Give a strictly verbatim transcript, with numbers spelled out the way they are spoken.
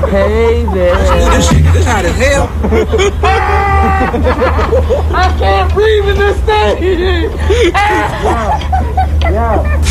Hey there. This shit is hot as hell. I can't breathe in this thing. Yeah. Yeah.